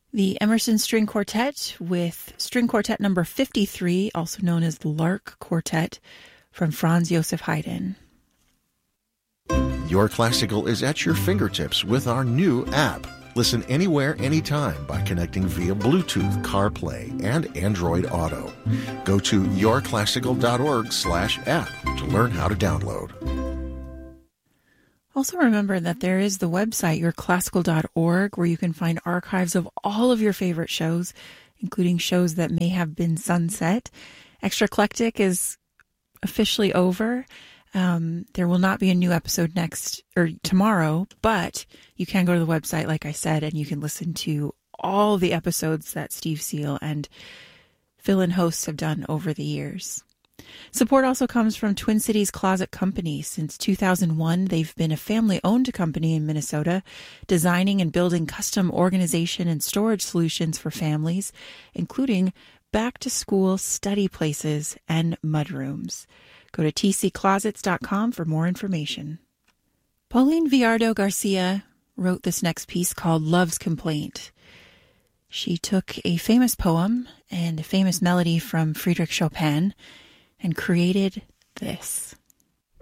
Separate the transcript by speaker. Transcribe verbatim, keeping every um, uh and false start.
Speaker 1: The Emerson String Quartet with String Quartet number fifty-three, also known as the Lark Quartet, from Franz Joseph Haydn.
Speaker 2: Your Classical is at your fingertips with our new app. Listen anywhere, anytime by connecting via Bluetooth, CarPlay, and Android Auto. Go to yourclassical.org slash app to learn how to download.
Speaker 1: Also remember that there is the website, your classical dot org, where you can find archives of all of your favorite shows, including shows that may have been sunset. Extra Eclectic is officially over. Um, there will not be a new episode next or tomorrow, but you can go to the website, like I said, and you can listen to all the episodes that Steve Seal and fill-in hosts have done over the years. Support also comes from Twin Cities Closet Company. Since two thousand one, they've been a family-owned company in Minnesota, designing and building custom organization and storage solutions for families, including back-to-school study places and mudrooms. Go to t c closets dot com for more information. Pauline Villardo Garcia wrote this next piece called Love's Complaint. She took a famous poem and a famous melody from Friedrich Chopin and created this.